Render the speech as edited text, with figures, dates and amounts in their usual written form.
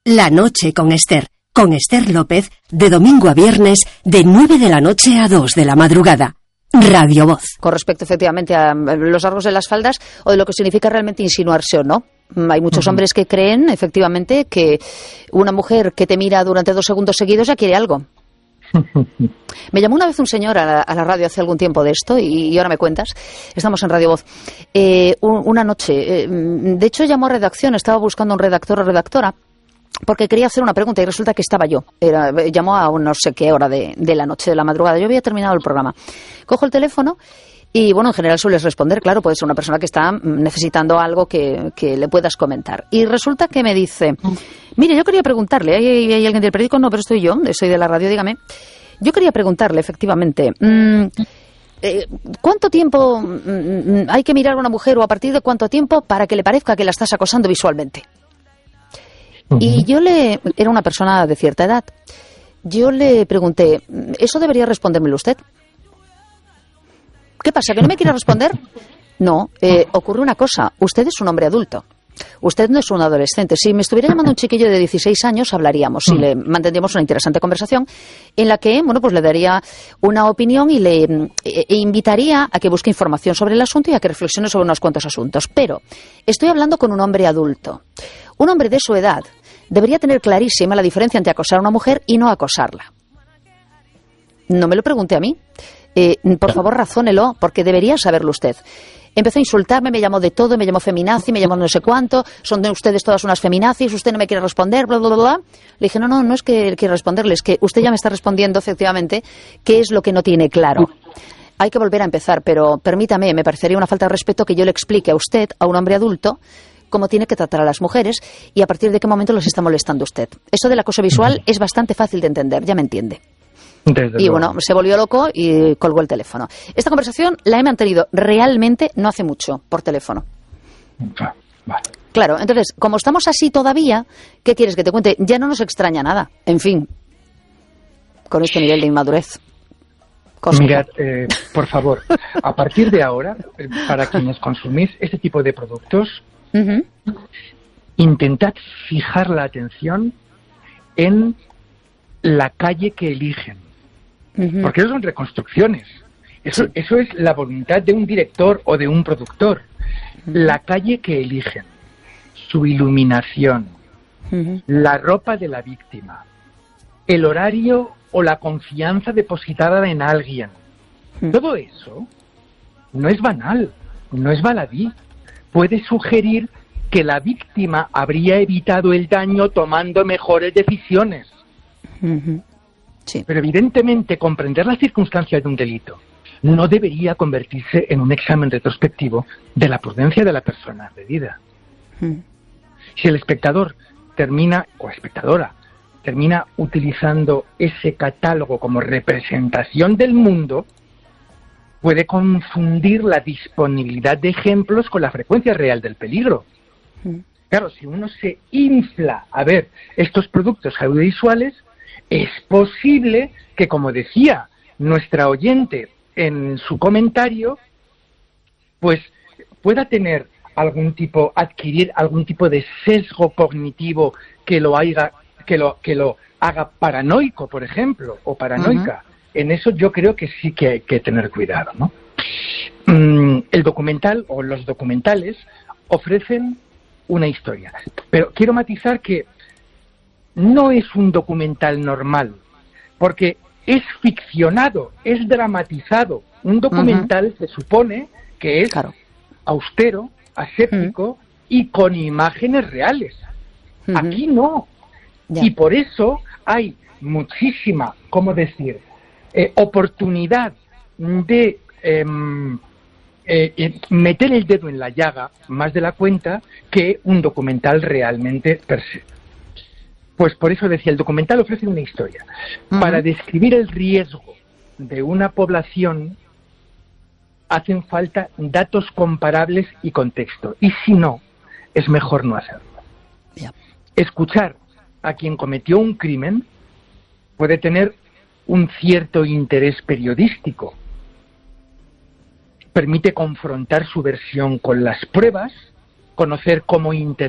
La noche con Esther López, de domingo a viernes, de 9 de la noche a 2 de la madrugada. Radio Voz. Con respecto, efectivamente, a los rasgos de las faldas o de lo que significa realmente insinuarse o no. Hay muchos hombres que creen, efectivamente, que una mujer que te mira durante 2 segundos seguidos ya quiere algo. Me llamó una vez un señor a la radio hace algún tiempo de esto y ahora me cuentas. Estamos en Radio Voz. Una noche, de hecho llamó a redacción, estaba buscando un redactor o redactora porque quería hacer una pregunta y resulta que estaba yo. Llamó a no sé qué hora de la noche, de la madrugada. Yo había terminado el programa. Cojo el teléfono y, bueno, en general sueles responder. Claro, puede ser una persona que está necesitando algo que le puedas comentar. Y resulta que me dice, mire, yo quería preguntarle, ¿hay alguien del periódico? No, pero estoy yo, soy de la radio, dígame. Yo quería preguntarle, efectivamente, ¿cuánto tiempo hay que mirar a una mujer o a partir de cuánto tiempo para que le parezca que la estás acosando visualmente? Y era una persona de cierta edad. Yo le pregunté, ¿eso debería respondérmelo usted? ¿Qué pasa, que no me quiere responder? No, ocurre una cosa, usted es un hombre adulto. Usted no es un adolescente. Si me estuviera llamando un chiquillo de 16 años, hablaríamos y le mantendríamos una interesante conversación en la que, bueno, pues le daría una opinión y le invitaría a que busque información sobre el asunto y a que reflexione sobre unos cuantos asuntos. Pero estoy hablando con un hombre adulto. Un hombre de su edad debería tener clarísima la diferencia entre acosar a una mujer y no acosarla. No me lo pregunte a mí. Por favor, razónelo, porque debería saberlo usted. Empezó a insultarme, me llamó de todo, me llamó feminazi, me llamó no sé cuánto, son de ustedes todas unas feminazis, usted no me quiere responder, bla, bla, bla, bla. Le dije, no es que quiera responderle, es que usted ya me está respondiendo, efectivamente, qué es lo que no tiene claro. Hay que volver a empezar, pero permítame, me parecería una falta de respeto que yo le explique a usted, a un hombre adulto, cómo tiene que tratar a las mujeres y a partir de qué momento los está molestando usted. Eso del acoso visual es bastante fácil de entender, ya me entiende. Y bueno, se volvió loco y colgó el teléfono. Esta conversación la he mantenido realmente no hace mucho, por teléfono. Vale. Claro, entonces, como estamos así todavía, ¿qué quieres que te cuente? Ya no nos extraña nada. En fin, con este nivel de inmadurez. Mirad, por favor, a partir de ahora, para quienes consumís este tipo de productos, intentad fijar la atención en la calle que eligen. Porque eso son reconstrucciones. Eso es la voluntad de un director o de un productor. La calle que eligen, su iluminación, la ropa de la víctima, el horario o la confianza depositada en alguien. Todo eso no es banal, no es baladí. Puede sugerir que la víctima habría evitado el daño tomando mejores decisiones. Sí. Pero evidentemente comprender las circunstancias de un delito no debería convertirse en un examen retrospectivo de la prudencia de la persona agredida. Si el espectador o espectadora termina utilizando ese catálogo como representación del mundo, puede confundir la disponibilidad de ejemplos con la frecuencia real del peligro. Claro, si uno se infla a ver estos productos audiovisuales, es posible que, como decía nuestra oyente en su comentario, pues pueda tener adquirir algún tipo de sesgo cognitivo que lo haga paranoico, por ejemplo, o paranoica. En eso yo creo que sí que hay que tener cuidado, ¿no? El documental o los documentales ofrecen una historia, pero quiero matizar que no es un documental normal, porque es ficcionado, es dramatizado. Un documental se supone que es austero, aséptico y con imágenes reales. Aquí no. Y por eso hay muchísima, oportunidad de meter el dedo en la llaga más de la cuenta que un documental realmente per se. Pues por eso decía, el documental ofrece una historia. Para describir el riesgo de una población hacen falta datos comparables y contexto. Y si no, es mejor no hacerlo. Escuchar a quien cometió un crimen puede tener un cierto interés periodístico. Permite confrontar su versión con las pruebas, conocer cómo